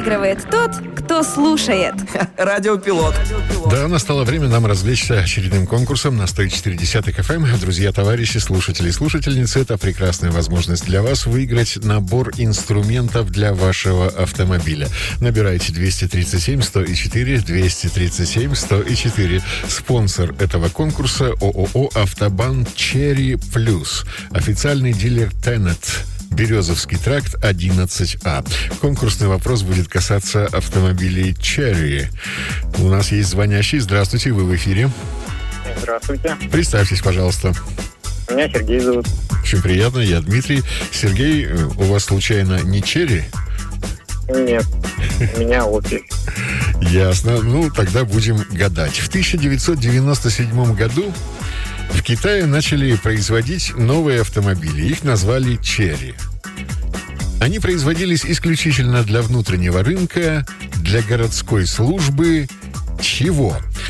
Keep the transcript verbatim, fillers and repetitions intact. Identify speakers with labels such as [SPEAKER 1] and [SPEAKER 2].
[SPEAKER 1] Выигрывает тот, кто слушает.
[SPEAKER 2] Радиопилот.
[SPEAKER 3] Да, настало время нам развлечься очередным конкурсом на сто четыре десятых эф эм. Друзья, товарищи, слушатели и слушательницы, это прекрасная возможность для вас выиграть набор инструментов для вашего автомобиля. Набирайте двести тридцать семь сто четыре, двести тридцать семь сто четыре. Спонсор этого конкурса ООО «Автобан Черри Плюс». Официальный дилер Теннет. Березовский тракт одиннадцать А. Конкурсный вопрос будет касаться автомобилей Черри. У нас есть звонящий. Здравствуйте, вы в эфире.
[SPEAKER 4] Здравствуйте.
[SPEAKER 3] Представьтесь, пожалуйста.
[SPEAKER 4] Меня Сергей зовут.
[SPEAKER 3] Очень приятно, я Дмитрий. Сергей, у вас случайно не Черри?
[SPEAKER 4] Нет, у меня Opel.
[SPEAKER 3] Ясно. Ну, тогда будем гадать. В тысяча девятьсот девяносто седьмом году в Китае начали производить новые автомобили. Их назвали Черри. Они производились исключительно для внутреннего рынка, для городской службы. Чего?